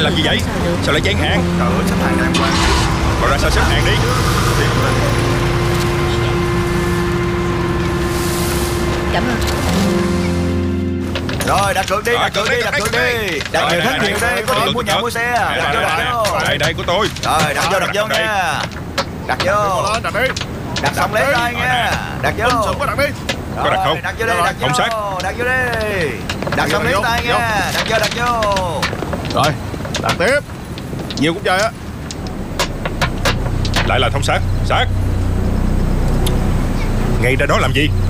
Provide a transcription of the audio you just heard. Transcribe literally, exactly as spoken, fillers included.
làm gì vậy? Sao lại dán hàng? Trời ơi, xếp hàng đàng hoàng. Còn ra sao xếp hàng đi. Cảm ơn. Rồi đặt cược đi, đặt cược đi, đặt cược đi. Đặt nhiều thắng nhiều đây, có tiền mua nhà mua xe. Đặt vô, đặt vô. Đây đây của tôi. Rồi đặt vô, đặt vô nha. Đặt vô. Đặt đi. Đặt xong lấy tay nha. Đặt vô. Có đặt đi. Có đặt không? Đặt vô đây, đặt vô. Không sát. Đặt vô đây. Đặt xong lấy tay nha. Đặt vô, đặt vô. Rồi, đặt tiếp. Nhiều cũng chơi á. Lại là thông sát. Sát. Ngay ra đó làm gì?